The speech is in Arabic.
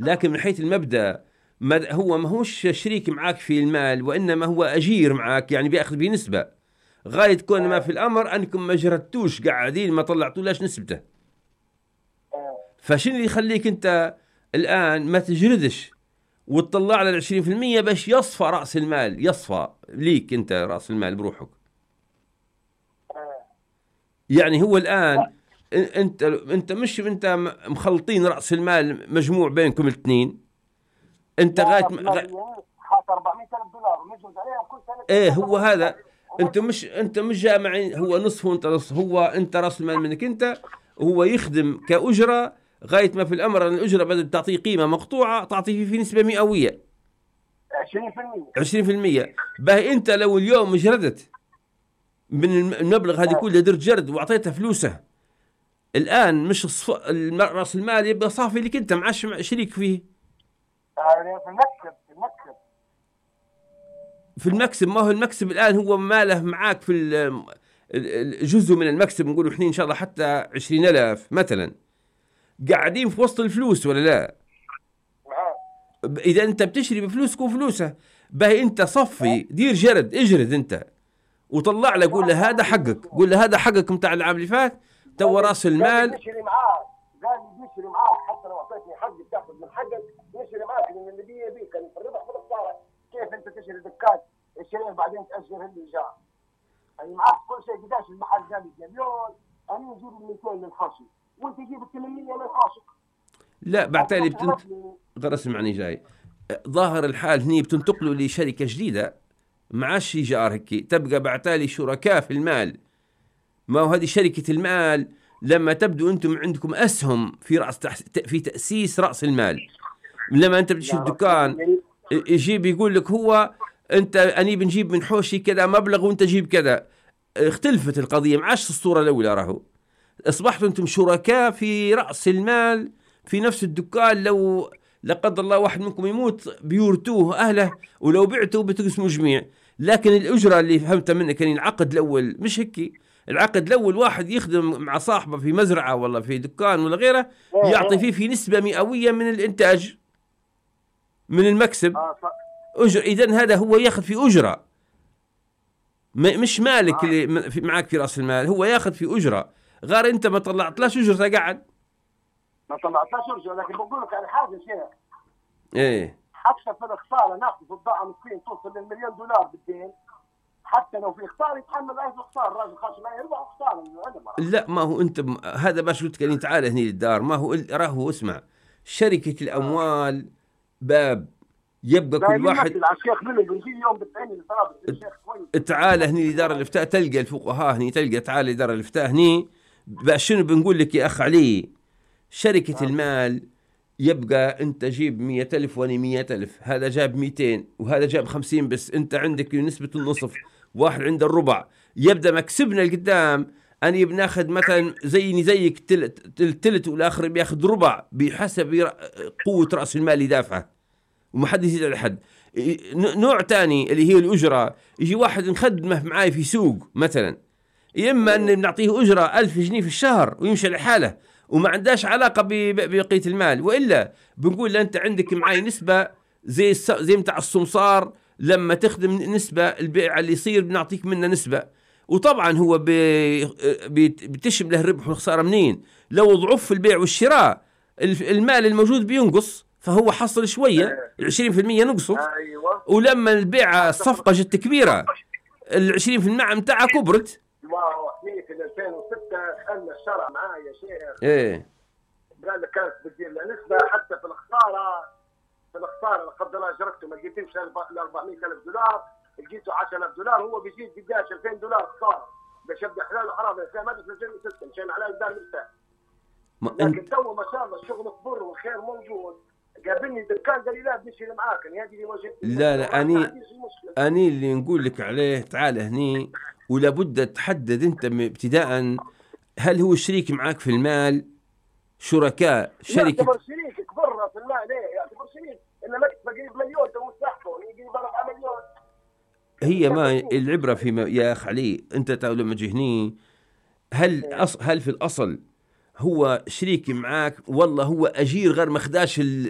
لكن من حيث المبدأ هو ما هوش شريك معك في المال، وإنما هو أجير معك، يعني بيأخذ بنسبة. غاية كون ما في الأمر أنكم ما جردتوش قاعدين ما طلعتولاش نسبته. فشنو اللي يخليك أنت الآن ما تجردش وتطلع له 20% باش يصفى رأس المال، يصفى ليك أنت رأس المال بروحك. يعني هو الآن انت مخلطين رأس المال مجموع بينكم الاثنين. انت غاية حاط 400,000 دولار ونجمد عليها كل سنه. ايه هو هذا. انت مش جامعين، هو نصف وانت نصف. هو انت رأس المال منك انت، وهو يخدم كأجرة. غاية ما في الأمر أن الأجرة بدل تعطيه قيمة مقطوعة تعطيه في نسبة مئوية 20%. 20%. باهي أنت لو اليوم جردت من المبلغ هذه كله، درت جرد وأعطيته فلوسه، الآن مش رأس المال يبقى صافي لك أنت، معاش شريك فيه. في المكسب في المكسب. ما هو المكسب الآن هو ماله معاك في جزء من المكسب. نقولوا احنا إن شاء الله حتى 20,000 مثلا، قاعدين في وسط الفلوس ولا لا؟ إذا أنت بتشري بفلوسك وفلوسه، باهي أنت صفي، دير جرد، اجرد أنت وطلع له، قول له هذا حقك، قول له هذا حقك متاع العام اللي فات، تو راس المال. نشري معاك، قال لي نشري معاك حتى لو اعطيتني حقي بتاخذ من حقك، نشري معاك لان اللي بيه بيه كان الربح بالخساره. كيف انت تشتري دكان الشرير بعدين تاجر الايجار؟ يعني معاك كل شيء. قداش المحل قال لي مليون، انا نجيب ال 200 للحاشي وانت تجيب ال 800 للحاشي. لا بعتالي غير اسمعني جاي. ظاهر الحال هني بتنتقلوا لشركه جديده معاش ايجار هيك، تبقى بعتالي شركاء في المال. ما هو هذه شركه المال لما تبدو انتم عندكم اسهم في تاسيس راس المال. لما انت بتشتري الدكان يجيب يقول لك هو انت اني بنجيب من حوشي كذا مبلغ وانت جيب كذا. اختلفت القضيه، معاش الصوره الاولى. راهو اصبحتوا انتم شركاء في راس المال في نفس الدكان. لو لا قدر الله واحد منكم يموت بيورثوه اهله، ولو بعتوا بتقسموا جميع. لكن الاجره اللي فهمتها منك كان العقد الاول مش هيك. العقد الاول واحد يخدم مع صاحبه في مزرعه ولا في دكان ولا غيره، يعطي فيه في نسبه مئويه من الانتاج، من المكسب. اجر. اذا هذا هو ياخذ في اجره، مش مالك اللي معك في راس المال، هو ياخذ في اجره. غير انت ما طلعتلاش اجرته، قاعد ما طلعتلاش اجره. لكن بقول لك على حاجه شيخ، ايه حتى في الخساره ناخذ بضاعه مسكين توصل للمليون دولار بالدين، حتى لو في خساره يتحمل اي خساره. الراجل خاش ما يربح خساره من العلم. لا ما هو انت هذا باش قلت لك تعال هني للدار. ما هو راهو اسمع، شركه الاموال باب يبقى كل واحد. الشيخ منه بنجي يوم بالعين الشيخ كويس. تعال هني لدار الافتاء تلقى الفقهاء هني، تلقى تعال لدار الافتاء هني. شنو بنقول لك يا اخ علي؟ شركه المال يبقى انت جيب 100,000 وانا 100,000، هذا جاب 200 وهذا جاب 50، بس انت عندك نسبه النصف، واحد عنده الربع. يبدا مكسبنا القدام اني بناخذ مثلا زيك تلت والاخر بياخذ ربع بحسب قوه راس المال يدافعه، وما حد يزيد على حد. نوع تاني اللي هي الأجرة، يجي واحد نخدمه معاي في سوق مثلا، إما أن نعطيه أجرة 1000 جنيه في الشهر ويمشي لحاله وما عندهاش علاقة ببقية المال. وإلا بنقول له أنت عندك معاي نسبة زي متاع السمسار، لما تخدم نسبة البيع اللي يصير بنعطيك منه نسبة. وطبعا هو بتشمله الربح والخسارة منين؟ لو ضعف في البيع والشراء المال الموجود بينقص، فهو حصل شوية 20% نقصه. أيوة. ولما البيع الصفقة جت كبيرة 20% متاعها كبرت. ما هو احنا في 2006 دخلنا الشرع معايا يا شيخ. ايه قال لك كانت بتدير نسبة حتى في الخسارة. لا قدر الله شركته ما لقيتش ال 400,000 دولار، لقيته 10,000 دولار، هو بيزيد قداش 2,000 دولار خسارة. باش يبدا حلال وحرام. في مجلس 2006 مشينا على الدار مرتاح. لكن تو ما شاء الله الشغل كبر والخير موجود. قابلني دكان قال لي لا بنشتري معاك، هذه اللي وجهتني. لا اني اللي نقول لك عليه تعال هني، ولا بد تحدد انت ابتداء هل هو شريك معاك في المال، شركاء شركه. يعتبر شريك كبر في المال. ليه يعتبر شريك؟ الا مكتب قريب مليون تو مستحقه يجيب 4 مليون. هي ما العبره في يا اخ علي، انت لما تجي هل في الاصل هو شريك معاك والله هو اجير غير مخداش